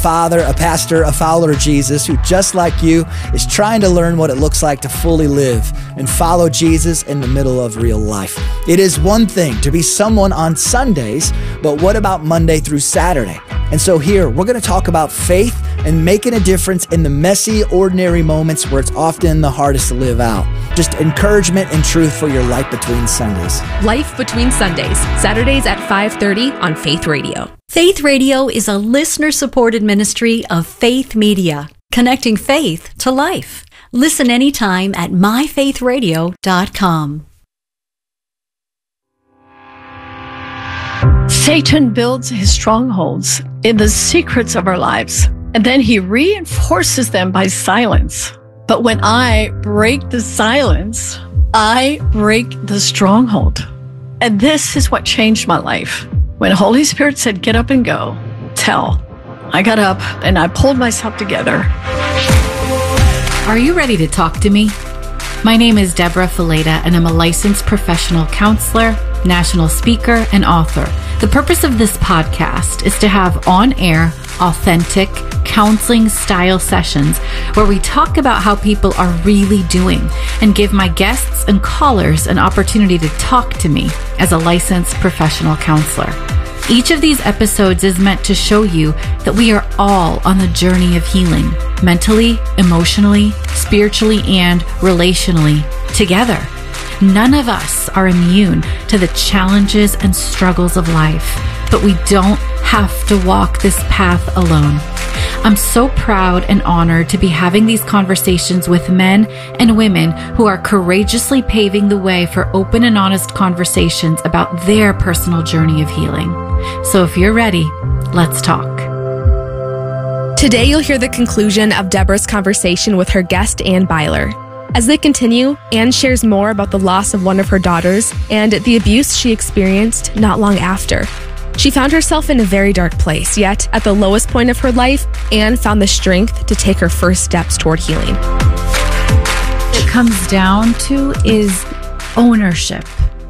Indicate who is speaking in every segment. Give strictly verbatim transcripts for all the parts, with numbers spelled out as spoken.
Speaker 1: Father, a pastor, a follower of Jesus who, just like you, is trying to learn what it looks like to fully live and follow Jesus in the middle of real life. It is one thing to be someone on Sundays, but what about Monday through Saturday? And so here, we're going to talk about faith and making a difference in the messy, ordinary moments where it's often the hardest to live out. Just encouragement and truth for your life between Sundays.
Speaker 2: Life Between Sundays, Saturdays at five thirty on Faith Radio.
Speaker 3: Faith Radio is a listener-supported ministry of Faith Media, connecting faith to life. Listen anytime at my faith radio dot com.
Speaker 4: Satan builds his strongholds in the secrets of our lives, and then he reinforces them by silence. But when I break the silence, I break the stronghold. And this is what changed my life. When Holy Spirit said, get up and go, tell, I got up and I pulled myself together.
Speaker 5: Are you ready to talk to me? My name is Deborah Fileta, and I'm a licensed professional counselor, national speaker, and author. The purpose of this podcast is to have on-air, authentic, counseling-style sessions where we talk about how people are really doing and give my guests and callers an opportunity to talk to me as a licensed professional counselor. Each of these episodes is meant to show you that we are all on the journey of healing, mentally, emotionally, spiritually, and relationally, together. None of us are immune to the challenges and struggles of life, but we don't have to walk this path alone. I'm so proud and honored to be having these conversations with men and women who are courageously paving the way for open and honest conversations about their personal journey of healing. So if you're ready, let's talk.
Speaker 2: Today, you'll hear the conclusion of Deborah's conversation with her guest, Ann Byler. As they continue, Ann shares more about the loss of one of her daughters and the abuse she experienced not long after. She found herself in a very dark place, yet at the lowest point of her life, Ann found the strength to take her first steps toward healing.
Speaker 5: What it comes down to is ownership.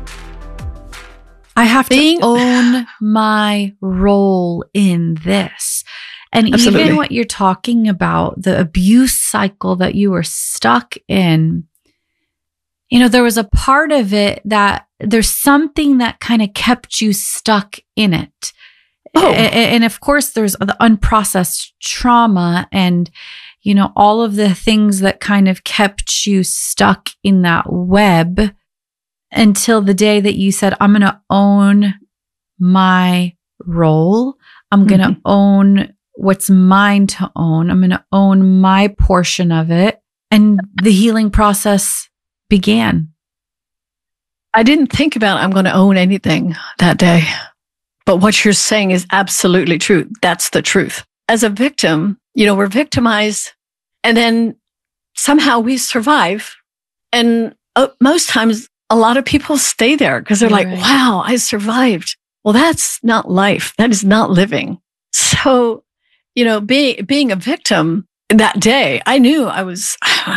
Speaker 5: I have
Speaker 4: Being,
Speaker 5: to own my role in this. And
Speaker 4: Absolutely.
Speaker 5: Even what you're talking about, the abuse cycle that you were stuck in, you know, there was a part of it that there's something that kind of kept you stuck in it.
Speaker 4: Oh.
Speaker 5: And, and of course, there's the unprocessed trauma and, you know, all of the things that kind of kept you stuck in that web until the day that you said, I'm going to own my role. I'm going to
Speaker 4: Mm-hmm.
Speaker 5: own what's mine to own. I'm going to own my portion of it. And the healing process began.
Speaker 4: I didn't think about I'm going to own anything that day. But what you're saying is absolutely true. That's the truth. As a victim, you know, we're victimized and then somehow we survive. And uh, most times a lot of people stay there because they're
Speaker 5: Right.
Speaker 4: like, wow, I survived. Well, that's not life. That is not living. So, you know, being, being a victim that day, I knew I was,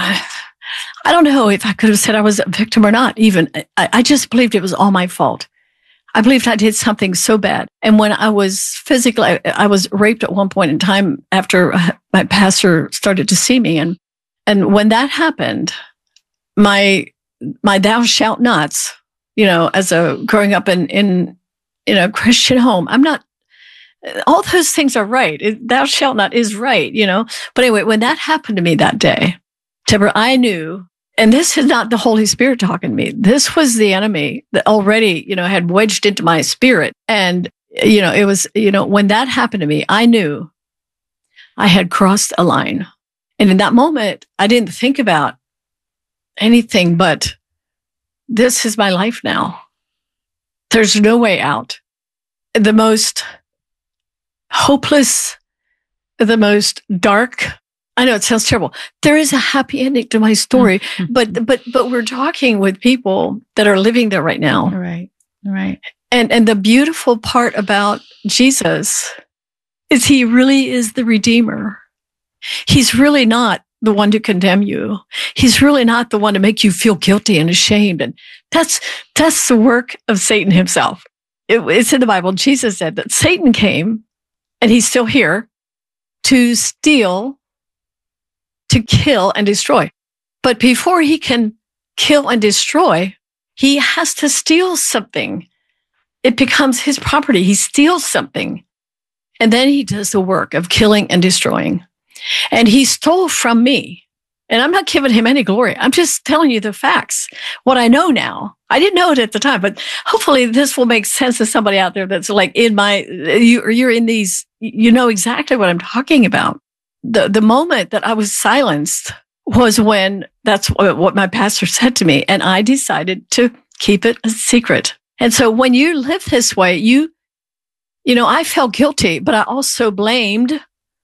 Speaker 4: I don't know if I could have said I was a victim or not, even. I, I just believed it was all my fault. I believed I did something so bad. And when I was physically, I, I was raped at one point in time after my pastor started to see me. And, and when that happened, my, my thou shalt nots, you know, as a growing up in, in, in a Christian home, I'm not, all those things are right. It, thou shalt not is right, you know. But anyway, when that happened to me that day, Deborah, I knew, and this is not the Holy Spirit talking to me. This was the enemy that already, you know, had wedged into my spirit. And, you know, it was, you know, when that happened to me, I knew I had crossed a line. And in that moment, I didn't think about anything but this is my life now. There's no way out. The most hopeless, the most dark. I know it sounds terrible. There is a happy ending to my story,
Speaker 5: Mm-hmm.
Speaker 4: but but but we're talking with people that are living there right now.
Speaker 5: Right. Right.
Speaker 4: And and the beautiful part about Jesus is he really is the Redeemer. He's really not the one to condemn you. He's really not the one to make you feel guilty and ashamed. And that's that's the work of Satan himself. It, it's in the Bible. Jesus said that Satan came, and he's still here, to steal, to kill and destroy. But before he can kill and destroy, he has to steal something. It becomes his property. He steals something. And then he does the work of killing and destroying. And he stole from me. And I'm not giving him any glory. I'm just telling you the facts. What I know now. I didn't know it at the time, but hopefully this will make sense to somebody out there that's like in my, you, or you're in these, you know exactly what I'm talking about. The, the moment that I was silenced was when that's what my pastor said to me. And I decided to keep it a secret. And so when you live this way, you, you know, I felt guilty, but I also blamed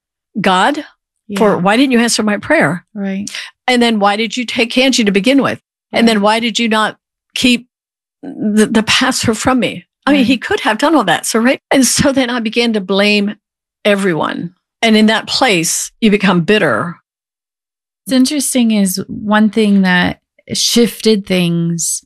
Speaker 4: God yeah. for why didn't you answer my prayer?
Speaker 5: Right.
Speaker 4: And then why did you take Angie to begin with? Right. And then why did you not keep the, the pastor from me? I right. mean, he could have done all that. So, right. And so then I began to blame everyone. And in that place, you become bitter.
Speaker 5: What's interesting is one thing that shifted things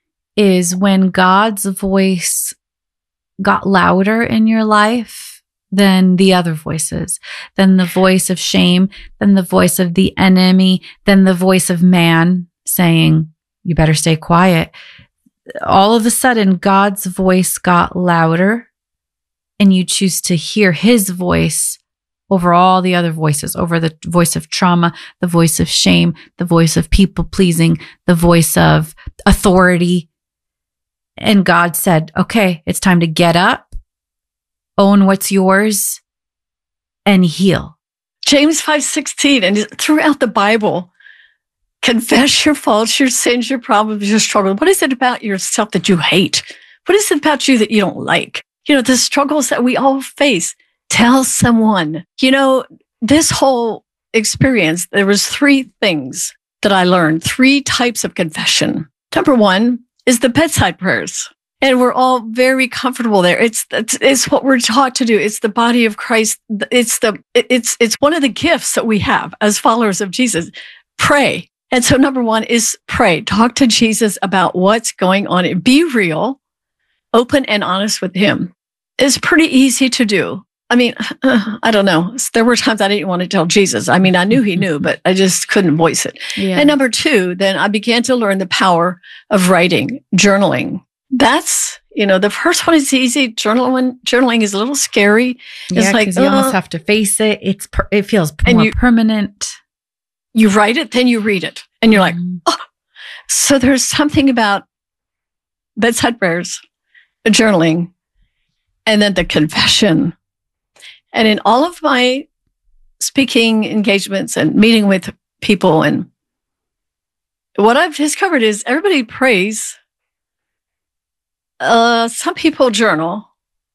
Speaker 5: is when God's voice got louder in your life than the other voices, than the voice of shame, than the voice of the enemy, than the voice of man saying, you better stay quiet. All of a sudden, God's voice got louder and you choose to hear his voice over all the other voices, over the voice of trauma, the voice of shame, the voice of people pleasing, the voice of authority. And God said, okay, it's time to get up, own what's yours, and heal.
Speaker 4: James five sixteen, and throughout the Bible, confess your faults, your sins, your problems, your struggles. What is it about yourself that you hate? What is it about you that you don't like? You know, the struggles that we all face. Tell someone. You know, this whole experience, there was three things that I learned, three types of confession. Number one is the bedside prayers. And we're all very comfortable there. It's, it's, it's what we're taught to do. It's the body of Christ. It's the, it's, it's one of the gifts that we have as followers of Jesus. Pray. And so number one is pray. Talk to Jesus about what's going on. Be real, open and honest with him. It's pretty easy to do. I mean, uh, I don't know. There were times I didn't want to tell Jesus. I mean, I knew he knew, but I just couldn't voice it. Yeah. And number two, then I began to learn the power of writing, journaling. That's, you know, the first one is easy. Journaling, journaling is a little scary.
Speaker 5: Yeah,
Speaker 4: it's like,
Speaker 5: you uh, almost have to face it. It's per- it feels more you, permanent.
Speaker 4: You write it, then you read it. And you're like, oh. So there's something about bedside prayers, journaling, and then the confession. And in all of my speaking engagements and meeting with people, and what I've discovered is everybody prays. Uh, some people journal.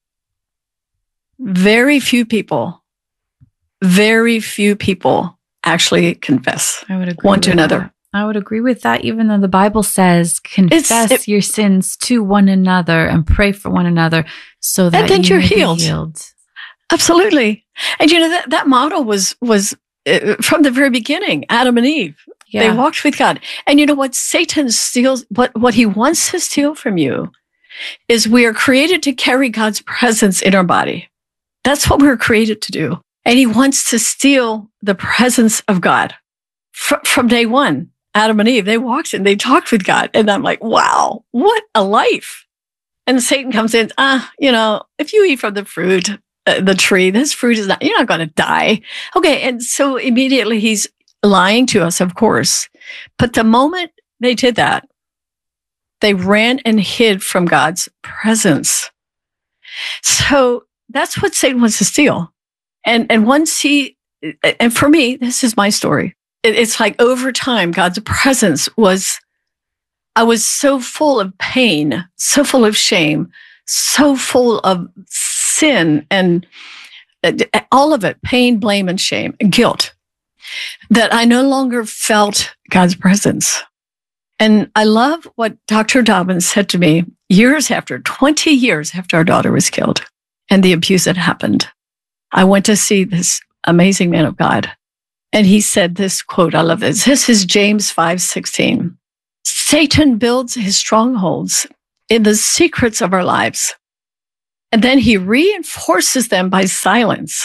Speaker 4: Very few people, very few people actually confess
Speaker 5: I would agree
Speaker 4: one to another.
Speaker 5: That. I would agree with that, even though the Bible says, confess it, your sins to one another and pray for one another so that
Speaker 4: and then
Speaker 5: you
Speaker 4: you're
Speaker 5: may
Speaker 4: healed.
Speaker 5: Be healed.
Speaker 4: Absolutely. And you know, that, that model was, was uh, from the very beginning, Adam and Eve. Yeah. They walked with God. And you know what? Satan steals, what, what he wants to steal from you is we are created to carry God's presence in our body. That's what we're created to do. And he wants to steal the presence of God. Fr- from day one, Adam and Eve, they walked in, they talked with God. And I'm like, wow, what a life. And Satan comes in, ah, you know, if you eat from the fruit, uh, the tree, this fruit is not, you're not going to die. Okay. And so immediately he's lying to us, of course. But the moment they did that, they ran and hid from God's presence. So that's what Satan wants to steal. And, and once he, and for me, this is my story. It, it's like over time, God's presence was, I was so full of pain, so full of shame, so full of sin and all of it, pain, blame, and shame, and guilt, that I no longer felt God's presence. And I love what Doctor Dobbins said to me years after, twenty years after our daughter was killed and the abuse had happened. I went to see this amazing man of God. And he said this quote, I love this. This is James five sixteen. Satan builds his strongholds in the secrets of our lives. And then he reinforces them by silence.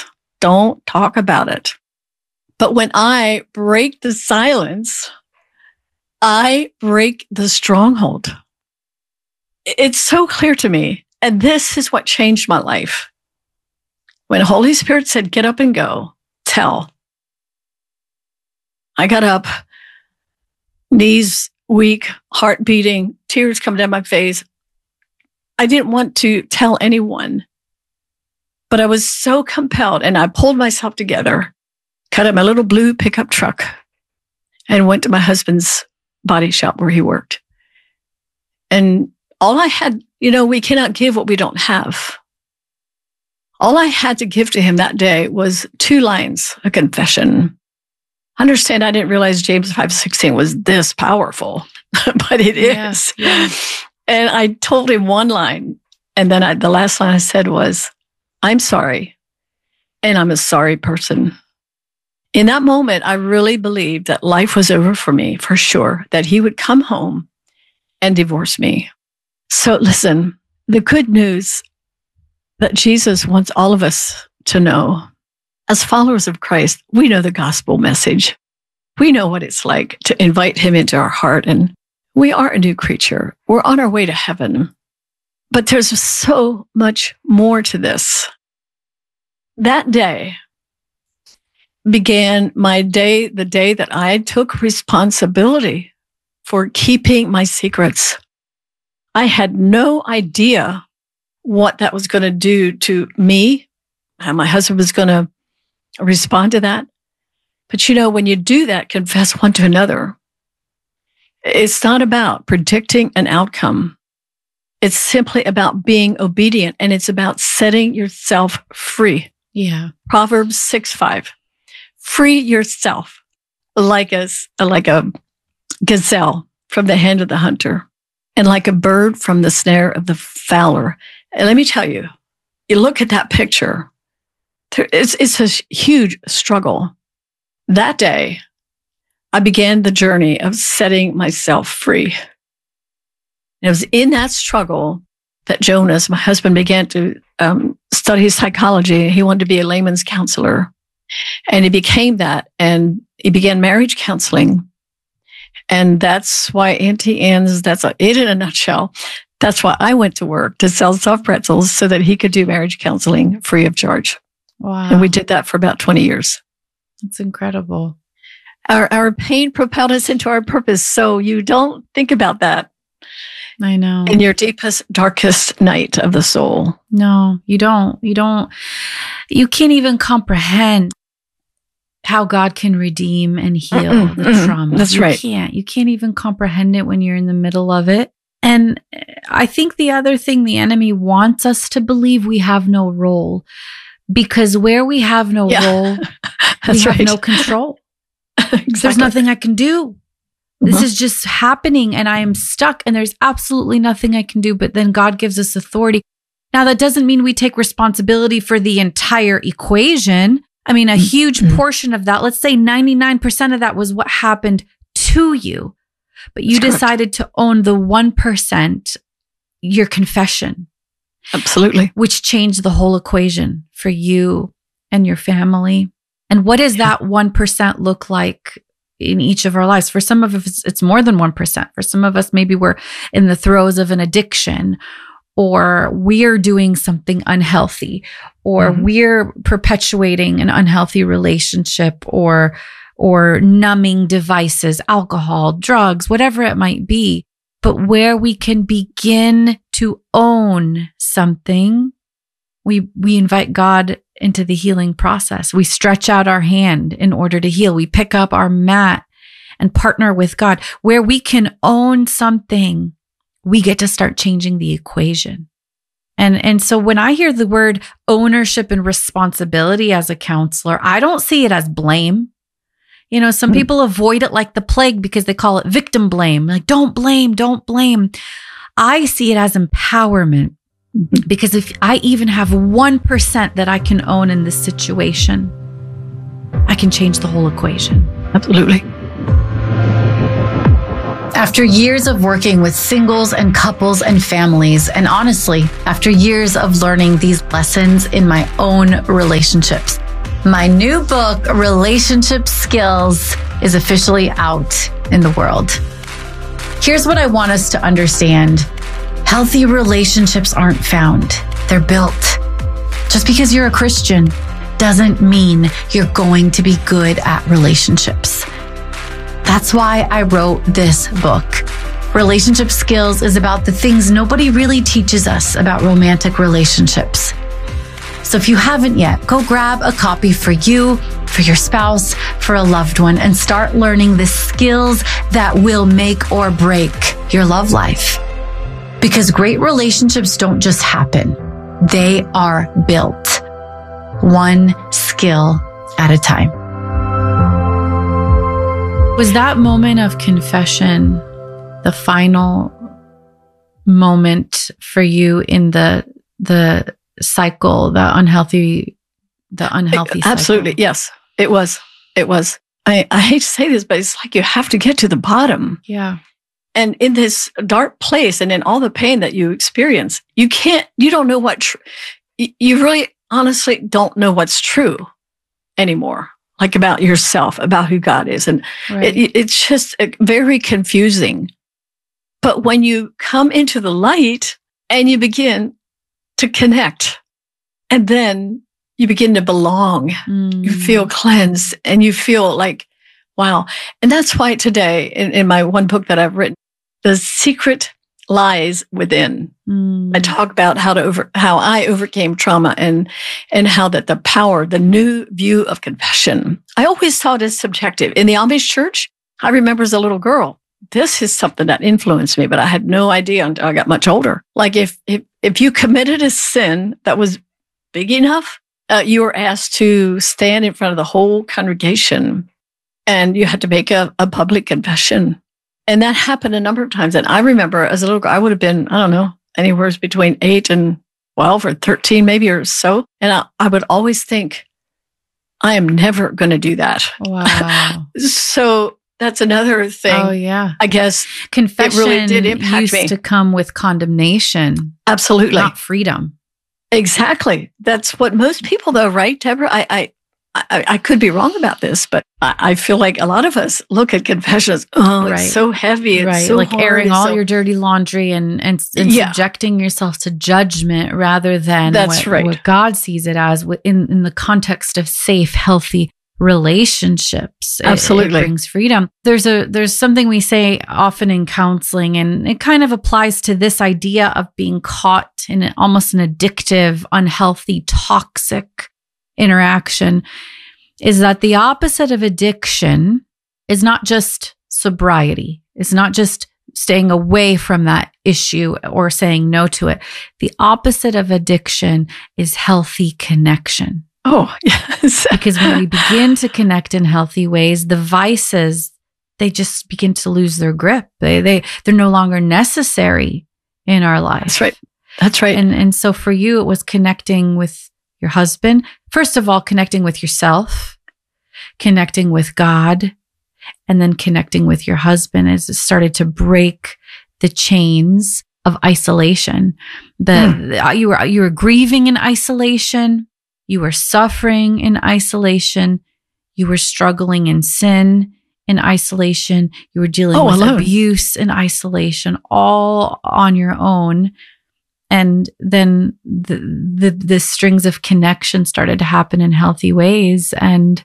Speaker 4: don't talk about it. But when I break the silence, I break the stronghold. It's so clear to me. And this is what changed my life. When the Holy Spirit said, get up and go, tell. I got up, knees weak, heart beating, tears come down my face. I didn't want to tell anyone, but I was so compelled, and I pulled myself together, cut up my little blue pickup truck, and went to my husband's body shop where he worked. And all I had, you know, we cannot give what we don't have. All I had to give to him that day was two lines, a confession. Understand, I didn't realize James five sixteen was this powerful, but it
Speaker 5: Yeah,
Speaker 4: is.
Speaker 5: yeah.
Speaker 4: And I told him one line, and then I, the last line I said was, I'm sorry, and I'm a sorry person. In that moment, I really believed that life was over for me, for sure, that he would come home and divorce me. So listen, the good news that Jesus wants all of us to know, as followers of Christ, we know the gospel message. We know what it's like to invite him into our heart, and we are a new creature. We're on our way to heaven. But there's so much more to this. That day began my day, the day that I took responsibility for keeping my secrets. I had no idea what that was going to do to me, how my husband was going to respond to that. But you know, when you do that, confess one to another, it's not about predicting an outcome. It's simply about being obedient, and it's about setting yourself free.
Speaker 5: Yeah.
Speaker 4: Proverbs six five. Free yourself like a, like a gazelle from the hand of the hunter, and like a bird from the snare of the fowler. And let me tell you, you look at that picture, it's, it's a huge struggle. That day, I began the journey of setting myself free. And it was in that struggle that Jonas, my husband, began to um, study psychology. He wanted to be a layman's counselor. And he became that. And he began marriage counseling. And that's why Auntie Anne's, that's a, it in a nutshell. That's why I went to work, to sell soft pretzels so that he could do marriage counseling free of charge.
Speaker 5: Wow.
Speaker 4: And we did that for about twenty years.
Speaker 5: That's incredible.
Speaker 4: Our, our pain propelled us into our purpose. So you don't think about that
Speaker 5: I know.
Speaker 4: in your deepest, darkest night of the soul.
Speaker 5: No, you don't. You don't. You can't even comprehend how God can redeem and heal
Speaker 4: Mm-mm,
Speaker 5: the
Speaker 4: mm-mm.
Speaker 5: trauma.
Speaker 4: That's
Speaker 5: you
Speaker 4: right.
Speaker 5: Can't. You can't even comprehend it when you're in the middle of it. And I think the other thing the enemy wants us to believe, we have no role, because where we have no
Speaker 4: Yeah.
Speaker 5: role, we
Speaker 4: That's
Speaker 5: have
Speaker 4: right.
Speaker 5: no control.
Speaker 4: Exactly.
Speaker 5: There's nothing I can do. This
Speaker 4: Mhm.
Speaker 5: is just happening and I am stuck and there's absolutely nothing I can do. But then God gives us authority. Now, that doesn't mean we take responsibility for the entire equation. I mean, a huge
Speaker 4: Mhm.
Speaker 5: portion of that, let's say ninety-nine percent of that was what happened to you. But you
Speaker 4: That's correct.
Speaker 5: decided to own the one percent, your confession,
Speaker 4: Absolutely.
Speaker 5: which changed the whole equation for you and your family. And what does that one percent look like in each of our lives? For some of us, it's more than one percent. For some of us, maybe we're in the throes of an addiction, or we're doing something unhealthy, or
Speaker 4: Mhm.
Speaker 5: we're perpetuating an unhealthy relationship, or or numbing devices, alcohol, drugs, whatever it might be. But where we can begin to own something, we we invite God into the healing process. We stretch out our hand in order to heal. We pick up our mat and partner with God. Where we can own something, we get to start changing the equation. And, and so when I hear the word ownership and responsibility as a counselor, I don't see it as blame. You know, some
Speaker 4: Mm.
Speaker 5: people avoid it like the plague because they call it victim blame. Like, don't blame, don't blame. I see it as empowerment.
Speaker 4: Mhm.
Speaker 5: Because if I even have one percent that I can own in this situation, I can change the whole equation.
Speaker 4: Absolutely.
Speaker 6: After years of working with singles and couples and families, and honestly, after years of learning these lessons in my own relationships, My new book, Relationship Skills, is officially out in the world. Here's what I want us to understand. Healthy relationships aren't found. They're built. Just because you're a Christian doesn't mean you're going to be good at relationships. That's why I wrote this book. Relationship Skills is about the things nobody really teaches us about romantic relationships. So if you haven't yet, go grab a copy for you, for your spouse, for a loved one, and start learning the skills that will make or break your love life. Because great relationships don't just happen. They are built, one skill at a time.
Speaker 5: Was that moment of confession the final moment for you in the the cycle, the unhealthy, the unhealthy cycle?
Speaker 4: Absolutely, yes. It was. It was. I, I hate to say this, but it's like you have to get to the bottom.
Speaker 5: Yeah.
Speaker 4: And in this dark place and in all the pain that you experience, you can't, you don't know what, tr- you really honestly don't know what's true anymore, like about yourself, about who God is. And
Speaker 5: Right.
Speaker 4: it, it's just very confusing. But when you come into the light and you begin to connect, and then you begin to belong,
Speaker 5: Mm.
Speaker 4: you feel cleansed and you feel like, wow. And that's why today in, in my one book that I've written, The Secret Lies Within,
Speaker 5: Mm.
Speaker 4: I talk about how to over, how I overcame trauma and, and how that the power, the new view of confession. I always thought it's subjective. In the Amish church, I remember as a little girl, this is something that influenced me, but I had no idea until I got much older. Like if, if, if you committed a sin that was big enough, uh, you were asked to stand in front of the whole congregation and you had to make a, a public confession. And that happened a number of times. And I remember as a little girl, I would have been, I don't know, anywhere between eight and twelve or thirteen, maybe or so. And I, I would always think, I am never going to do that.
Speaker 5: Wow.
Speaker 4: So that's another thing.
Speaker 5: Oh, yeah.
Speaker 4: I guess
Speaker 5: Confession
Speaker 4: it really did impact
Speaker 5: used
Speaker 4: me.
Speaker 5: to come with condemnation,
Speaker 4: Absolutely.
Speaker 5: not freedom.
Speaker 4: Exactly. That's what most people though, right, Deborah? I, I, I, I could be wrong about this, but I, I feel like a lot of us look at confessions. Oh,
Speaker 5: Right.
Speaker 4: it's so heavy. It's
Speaker 5: Right.
Speaker 4: so
Speaker 5: Like
Speaker 4: hard,
Speaker 5: airing
Speaker 4: it's
Speaker 5: all
Speaker 4: so-
Speaker 5: your dirty laundry and, and, and
Speaker 4: Yeah.
Speaker 5: subjecting yourself to judgment rather than
Speaker 4: That's
Speaker 5: what,
Speaker 4: right.
Speaker 5: what God sees it as in, in the context of safe, healthy relationships. It-
Speaker 4: Absolutely.
Speaker 5: It, brings freedom. There's a, there's something we say often in counseling, and it kind of applies to this idea of being caught in an, almost an addictive, unhealthy, toxic interaction, is that the opposite of addiction is not just sobriety. It's not just staying away from that issue or saying no to it. The opposite of addiction is healthy connection.
Speaker 4: Oh, yes.
Speaker 5: Because when we begin to connect in healthy ways, the vices, they just begin to lose their grip. They, they, they're no longer necessary in our life.
Speaker 4: That's right. That's right.
Speaker 5: And, and so for you, it was connecting with your husband. First of all, connecting with yourself, connecting with God, and then connecting with your husband as it started to break the chains of isolation. The,
Speaker 4: Hmm.
Speaker 5: the- you were, you were grieving in isolation. You were suffering in isolation. You were struggling in sin in isolation. You were dealing
Speaker 4: Oh,
Speaker 5: with
Speaker 4: alone.
Speaker 5: abuse in isolation, all on your own. And then the, the the strings of connection started to happen in healthy ways and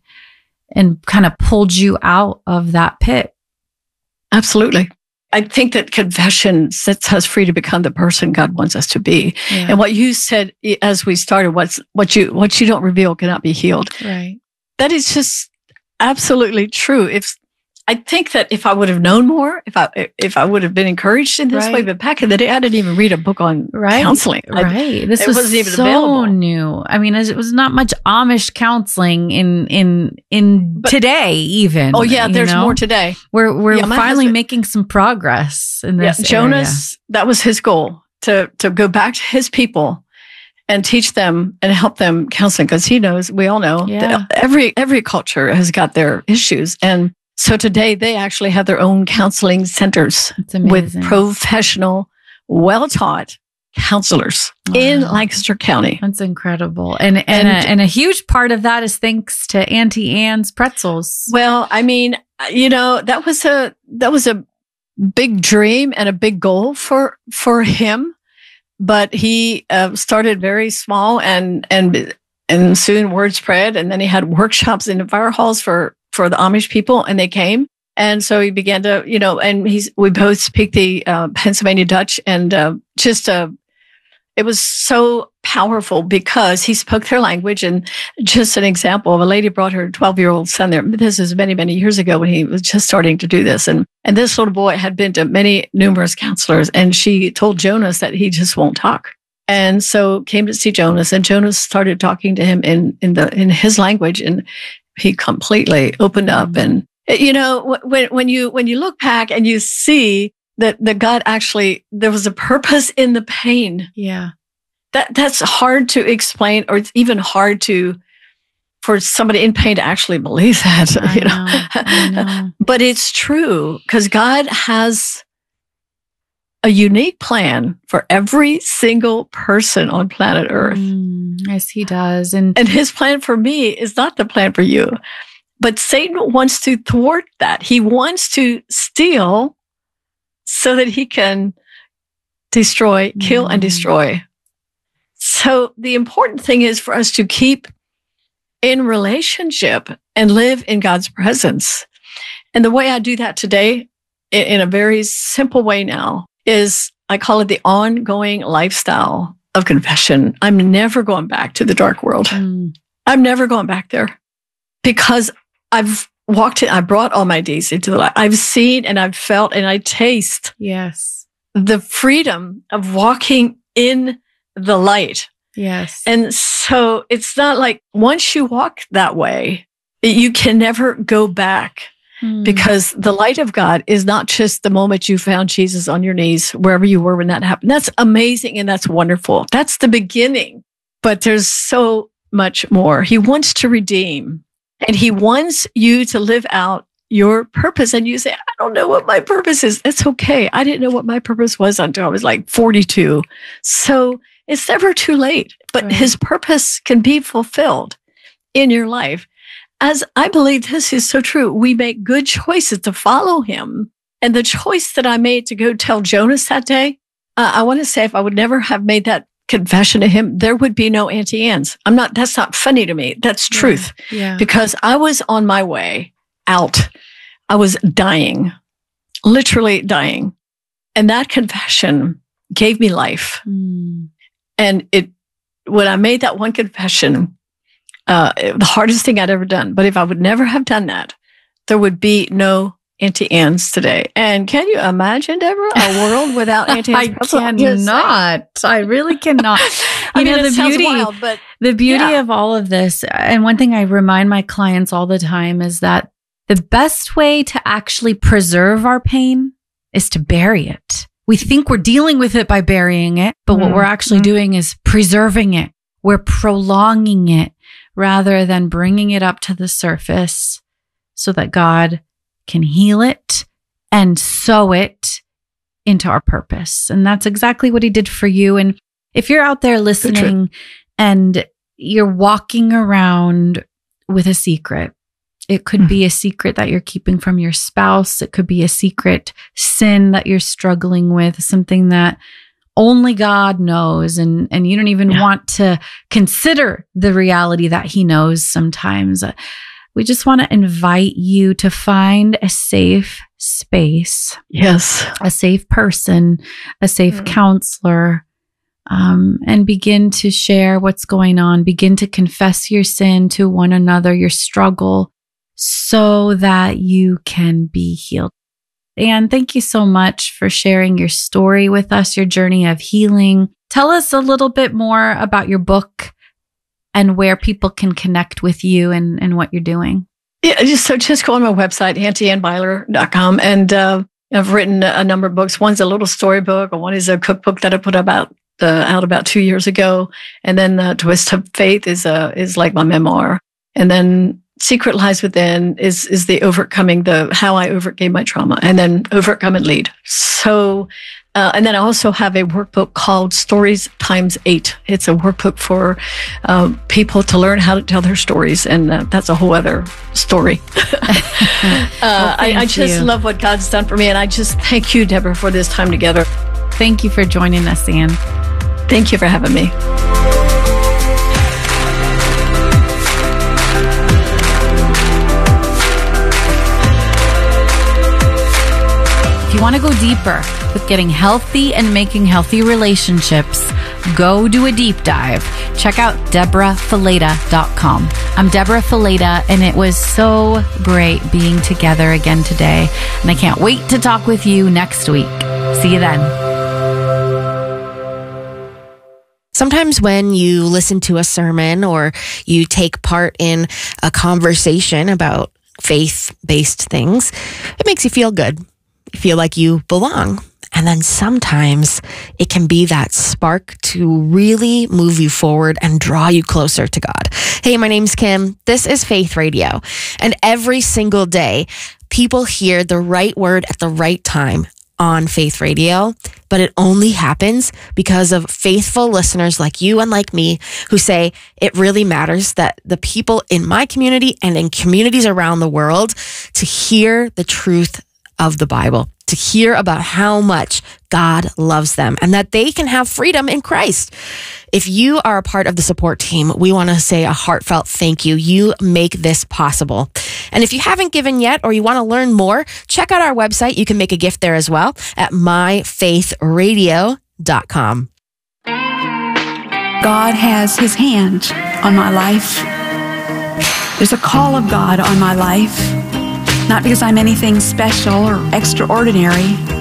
Speaker 5: and kind of pulled you out of that pit.
Speaker 4: Absolutely. I think that confession sets us free to become the person God wants us to be.
Speaker 5: Yeah.
Speaker 4: And what you said as we started, what's what you what you don't reveal cannot be healed.
Speaker 5: Right.
Speaker 4: That is just absolutely true. If I think that if I would have known more, if I if I would have been encouraged in this
Speaker 5: Right.
Speaker 4: way, but back in the day, I didn't even read a book on
Speaker 5: Right.
Speaker 4: counseling. I-
Speaker 5: Right. This
Speaker 4: it
Speaker 5: was
Speaker 4: wasn't even
Speaker 5: so
Speaker 4: available.
Speaker 5: new. I mean, it was not much Amish counseling in in in
Speaker 4: But-
Speaker 5: today even.
Speaker 4: oh yeah,
Speaker 5: you
Speaker 4: there's
Speaker 5: know?
Speaker 4: more today.
Speaker 5: We're we're
Speaker 4: Yeah, my
Speaker 5: finally
Speaker 4: husband-
Speaker 5: making some progress in
Speaker 4: Yeah,
Speaker 5: this.
Speaker 4: Jonas, that was his goal to to go back to his people and teach them and help them counseling because he knows we all know
Speaker 5: Yeah.
Speaker 4: that every every culture has got their issues, and so today they actually have their own counseling centers
Speaker 5: It's amazing.
Speaker 4: with professional, well taught
Speaker 7: counselors
Speaker 4: Wow.
Speaker 7: in Lancaster County.
Speaker 5: That's incredible. And and,
Speaker 7: And-
Speaker 5: a, and a huge part of that is thanks to Auntie Anne's pretzels.
Speaker 7: Well, I mean, you know, that was a that was a big dream and a big goal for for him. But he uh, started very small, and and and soon word spread. And then he had workshops in the fire halls for for the Amish people, and they came. And so he began to, you know, and he's we both speak the uh, Pennsylvania Dutch, and uh, just uh, it was so powerful because he spoke their language. And just an example of a lady brought her twelve-year-old son there. This is many, many years ago when he was just starting to do this. And and this little boy had been to many, numerous counselors, and she told Jonas that he just won't talk. And so came to see Jonas, and Jonas started talking to him in, in the in his language, and he completely opened up. And you know, when when you when you look back and you see that that God actually, there was a purpose in the pain.
Speaker 5: Yeah.
Speaker 7: That that's hard to explain, or it's even hard to for somebody in pain to actually believe that.
Speaker 5: I
Speaker 7: you know,
Speaker 5: know, I know.
Speaker 7: But it's true, because God has a unique plan for every single person on planet Earth.
Speaker 5: Mm, yes, he does. And
Speaker 7: And his plan for me is not the plan for you. But Satan wants to thwart that. He wants to steal so that he can destroy, kill, and
Speaker 5: Mm.
Speaker 7: destroy. So the important thing is for us to keep in relationship and live in God's presence. And the way I do that today, in, in a very simple way now, is I call it the ongoing lifestyle of confession. I'm never going back to the dark world.
Speaker 5: mm,
Speaker 7: I'm never going back there, because I've walked in, I brought all my days into the light. I've seen and I've felt and I taste
Speaker 5: yes,
Speaker 7: the freedom of walking in the light.
Speaker 5: yes.
Speaker 7: And so it's not like once you walk that way, you can never go back,
Speaker 5: Mm.
Speaker 7: because the light of God is not just the moment you found Jesus on your knees, wherever you were when that happened. That's amazing and that's wonderful. That's the beginning. But there's so much more. He wants to redeem, and he wants you to live out your purpose. And you say, I don't know what my purpose is. It's okay. I didn't know what my purpose was until I was like forty-two. So it's never too late, but
Speaker 5: Right.
Speaker 7: his purpose can be fulfilled in your life. As I believe this is so true, we make good choices to follow him. And the choice that I made to go tell Jonas that day, uh, I want to say if I would never have made that confession to him, there would be no Auntie Anne's. I'm not, that's not funny to me. That's truth.
Speaker 5: Yeah.
Speaker 7: Because I was on my way out. I was dying, literally dying. And that confession gave me life.
Speaker 5: Mm.
Speaker 7: And it, when I made that one confession, uh, it- the hardest thing I'd ever done. But if I would never have done that, there would be no Auntie Anne's today. And can you imagine, Deborah, a world without Auntie Anne's?
Speaker 5: I
Speaker 7: pretzel? I'm just saying.
Speaker 5: cannot. I really cannot.
Speaker 7: I
Speaker 5: You
Speaker 7: mean,
Speaker 5: know,
Speaker 7: it
Speaker 5: the
Speaker 7: sounds
Speaker 5: beauty,
Speaker 7: wild, but
Speaker 5: the beauty
Speaker 7: Yeah.
Speaker 5: of all of this, and one thing I remind my clients all the time is that the best way to actually preserve our pain is to bury it. We think we're dealing with it by burying it, but what
Speaker 7: Mhm.
Speaker 5: we're actually doing is preserving it. We're prolonging it rather than bringing it up to the surface so that God can heal it and sow it into our purpose. And that's exactly what he did for you. And if you're out there listening and you're walking around with a secret, it could be a secret that you're keeping from your spouse. It could be a secret sin that you're struggling with, something that only God knows. And, and you don't even
Speaker 7: Yeah.
Speaker 5: want to consider the reality that he knows sometimes. We just want to invite you to find a safe space,
Speaker 7: yes.
Speaker 5: a safe person, a safe
Speaker 7: Mm.
Speaker 5: counselor, um, and begin to share what's going on. Begin to confess your sin to one another, your struggle, so that you can be healed. And thank you so much for sharing your story with us, your journey of healing. Tell us a little bit more about your book and where people can connect with you and, and what you're doing.
Speaker 7: Yeah, just so just go on my website, auntie ann byler dot com, and uh, I've written a number of books. One's a little storybook, and one is a cookbook that I put about uh, out about two years ago. And then uh, Twist of Faith is a is like my memoir. And then Secret Lies Within is is the overcoming the how I overcame my trauma, and then Overcome and Lead. So Uh, and then I also have a workbook called Stories Times Eight. It's a workbook for uh, people to learn how to tell their stories. And uh, that's a whole other story. uh, well, I, I just you. love what God's done for me. And I just thank you, Deborah, for this time together.
Speaker 5: Thank you for joining us, Ann.
Speaker 7: Thank you for having me.
Speaker 5: If you want to go deeper with getting healthy and making healthy relationships, go do a deep dive. Check out Deborah Fileta dot com. I'm Deborah Fileta, and it was so great being together again today. And I can't wait to talk with you next week. See you then.
Speaker 8: Sometimes when you listen to a sermon or you take part in a conversation about faith-based things, it makes you feel good. You feel like you belong. And then sometimes it can be that spark to really move you forward and draw you closer to God. Hey, my name's Kim. This is Faith Radio. And every single day, people hear the right word at the right time on Faith Radio, but it only happens because of faithful listeners like you and like me who say it really matters that the people in my community and in communities around the world to hear the truth of the Bible, to hear about how much God loves them and that they can have freedom in Christ. If you are a part of the support team, we want to say a heartfelt thank you. You make this possible. And if you haven't given yet or you want to learn more, check out our website. You can make a gift there as well at my faith radio dot com.
Speaker 9: God has his hand on my life. There's a call of God on my life. Not because I'm anything special or extraordinary,